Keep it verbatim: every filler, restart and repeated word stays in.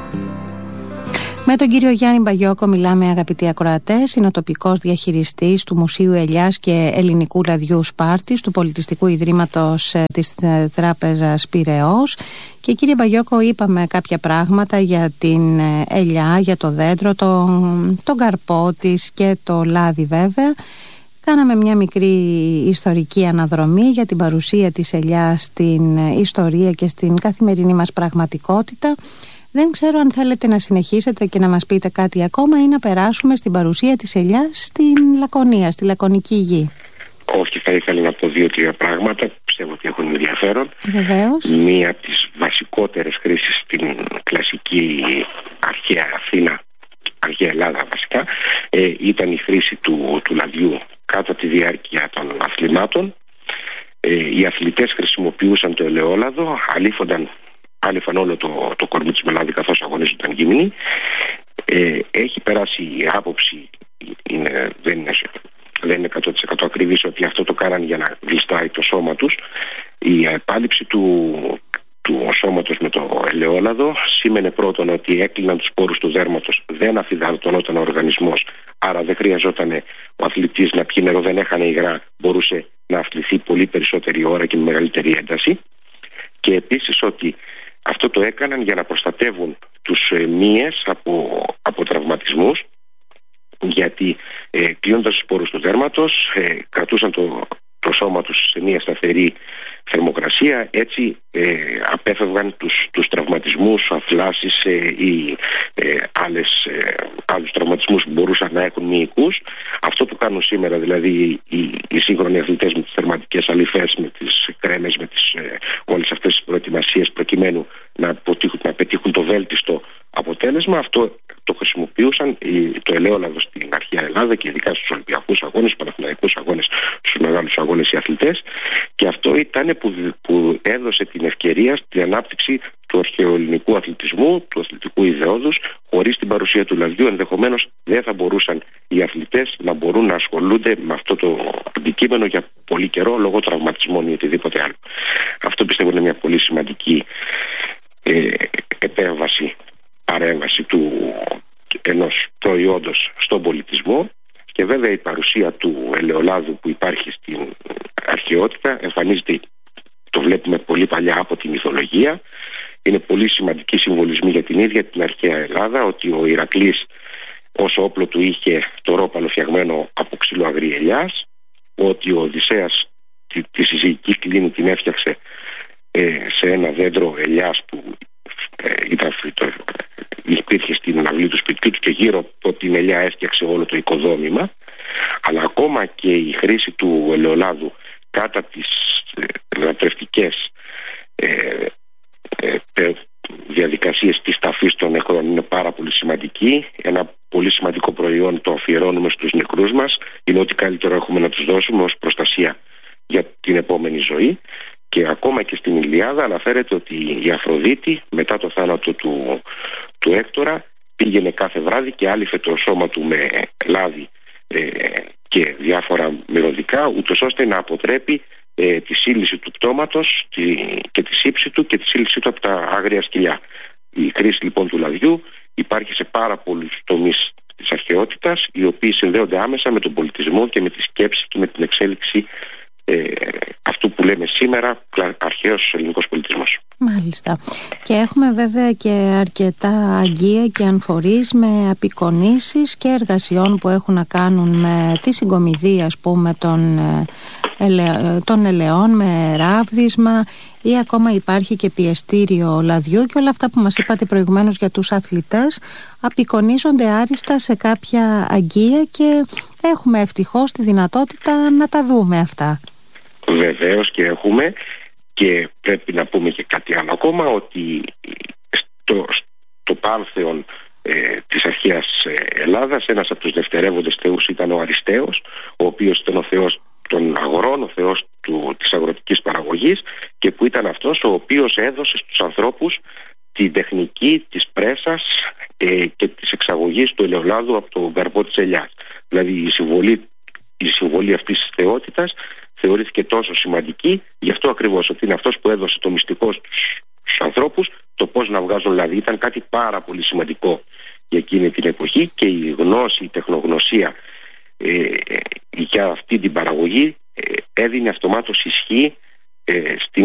Με τον κύριο Γιάννη Μπαγιώκο μιλάμε, αγαπητοί ακροατές. Είναι ο τοπικός διαχειριστής του Μουσείου Ελιάς και Ελληνικού Λαδιού Σπάρτης του Πολιτιστικού Ιδρύματος της Τράπεζας Πειραιώς. Και κύριε Μπαγιώκο, είπαμε κάποια πράγματα για την ελιά, για το δέντρο, τον, τον καρπό της και το λάδι βέβαια. Κάναμε μια μικρή ιστορική αναδρομή για την παρουσία της ελιάς στην ιστορία και στην καθημερινή μας πραγματικότητα. Δεν ξέρω αν θέλετε να συνεχίσετε και να μας πείτε κάτι ακόμα ή να περάσουμε στην παρουσία της ελιάς στην Λακωνία, στη Λακωνική γη. Όχι, θα ήθελα να πω δύο-τρία πράγματα που πιστεύω ότι έχουν ενδιαφέρον. Βεβαίως. Μία από τις βασικότερες χρήσεις στην κλασική αρχαία Αθήνα, αρχαία Ελλάδα βασικά, ε, ήταν η χρήση του, του λαδιού κατά τη διάρκεια των αθλημάτων. Ε, οι αθλητές χρησιμοποιούσαν το ελαιόλαδο, αλήφονταν άλυφαν όλο το, το κορμί της μελάδι καθώς αγωνίζονταν γυμνοί. Ε, έχει περάσει η άποψη, είναι, δεν, είναι, δεν είναι εκατό τοις εκατό ακριβής, ότι αυτό το κάναν για να γλιστράει το σώμα τους. Η επάλυψη του, του σώματος με το ελαιόλαδο σήμαινε πρώτον ότι έκλειναν τους πόρους του δέρματος, δεν αφυδατωνόταν ο οργανισμός, άρα δεν χρειαζόταν ο αθλητής να πιει νερό, δεν έχανε υγρά, μπορούσε να αθληθεί πολύ περισσότερη ώρα και με μεγαλύτερη ένταση. Και επίσης ότι αυτό το έκαναν για να προστατεύουν τους ε, μύες από, από τραυματισμούς, γιατί ε, κλείνοντας τους πόρους του δέρματος ε, κρατούσαν το, το σώμα τους σε μια σταθερή θερμοκρασία, έτσι ε, απέφευγαν τους, τους τραυματισμούς, αθλάσεις ε, ή ε, άλλες, ε, άλλους τραυματισμούς που μπορούσαν να έχουν μυϊκούς. Αυτό που κάνουν σήμερα δηλαδή οι, οι σύγχρονοι αθλητές με τις θερματικές αλυφές, με τις κρέμες, με τις, ε, όλες αυτές τις προετοιμασίες προκειμένου να, αποτύχουν, να πετύχουν το βέλτιστο αποτέλεσμα, αυτό το χρησιμοποιούσαν το ελαιόλαδο στην αρχαία Ελλάδα και ειδικά στους Ολυμπιακούς αγώνες, στους Παναθηναϊκούς αγώνες, στους μεγάλους αγώνες οι αθλητές, και αυτό ήταν που, που έδωσε την ευκαιρία στην ανάπτυξη του αρχαιοελληνικού αθλητισμού, του αθλητικού ιδεώδους. Χωρίς την παρουσία του λαδιού ενδεχομένως δεν θα μπορούσαν οι αθλητές να μπορούν να ασχολούνται με αυτό το αντικείμενο για πολύ καιρό λόγω τραυματισμών ή οτιδήποτε άλλο. Αυτό πιστεύω είναι μια πολύ σημαντική ε, επέμβαση, παρέμβαση του ενός προϊόντος στον πολιτισμό. Και βέβαια η παρουσία του ελαιολάδου που υπάρχει στην αρχαιότητα εμφανίζεται, το βλέπουμε πολύ παλιά από τη μυθολογία. Είναι πολύ σημαντική συμβολισμή για την ίδια την αρχαία Ελλάδα, ότι ο Ηρακλής ως όπλο του είχε το ρόπαλο φτιαγμένο από ξύλο αγρί ελιάς, ότι ο Οδυσσέας τη, τη συζυγική κλίνη την έφτιαξε ε, σε ένα δέντρο ελιάς που ε, ήταν φυτο, υπήρχε στην αυλή του σπιτιού του και γύρω από την ελιά έφτιαξε όλο το οικοδόμημα. Αλλά ακόμα και η χρήση του ελαιολάδου κατά τις λατρευτικές ε, ε, ε, διαδικασίες της ταφής των νεκρών είναι πάρα πολύ σημαντική. Ένα πολύ σημαντικό προϊόν το αφιερώνουμε στους νεκρούς μας, είναι ό,τι καλύτερο έχουμε να τους δώσουμε ως προστασία για την επόμενη ζωή. Και ακόμα και στην Ιλιάδα αναφέρεται ότι η Αφροδίτη μετά το θάνατο του, του Έκτορα πήγαινε κάθε βράδυ και άλυφε το σώμα του με λάδι ε, και διάφορα μυρωδικά, ούτως ώστε να αποτρέπει ε, τη σύλληση του πτώματος τη, και τη σύψη του και τη σύλληση του από τα άγρια σκυλιά. Η χρήση λοιπόν του λαδιού υπάρχει σε πάρα πολλούς τομείς της αρχαιότητας, οι οποίοι συνδέονται άμεσα με τον πολιτισμό και με τη σκέψη και με την εξέλιξη ε, αυτού που λέμε σήμερα αρχαίος ελληνικός πολιτισμός. Μάλιστα. Και έχουμε βέβαια και αρκετά αγγεία και ανφορείς με απεικονίσεις και εργασιών που έχουν να κάνουν με τη συγκομιδή, ας πούμε, των, ελε... των ελαιών με ράβδισμα, ή ακόμα υπάρχει και πιεστήριο λαδιού, και όλα αυτά που μας είπατε προηγουμένως για τους αθλητές απεικονίζονται άριστα σε κάποια αγγεία και έχουμε ευτυχώς τη δυνατότητα να τα δούμε αυτά. Βεβαίως και έχουμε. Και πρέπει να πούμε και κάτι άλλο ακόμα, ότι στο, στο Πάρθεον ε, της αρχαίας Ελλάδας ένας από τους δευτερεύοντες θεούς ήταν ο Αριστέος, ο οποίος ήταν ο θεός των αγρών, ο θεός του, της αγροτικής παραγωγής, και που ήταν αυτός ο οποίος έδωσε στους ανθρώπους την τεχνική της πρέσας ε, και της εξαγωγής του ελαιολάδου από τον καρπό της ελιάς. Δηλαδή η συμβολή, η συμβολή αυτής της θεότητας θεωρήθηκε τόσο σημαντική, γι' αυτό ακριβώς, ότι είναι αυτός που έδωσε το μυστικό στους, στους ανθρώπους. Το πώς να βγάζουν λαδί ήταν κάτι πάρα πολύ σημαντικό για εκείνη την εποχή, και η γνώση, η τεχνογνωσία ε, για αυτή την παραγωγή ε, έδινε αυτομάτως ισχύ ε, στην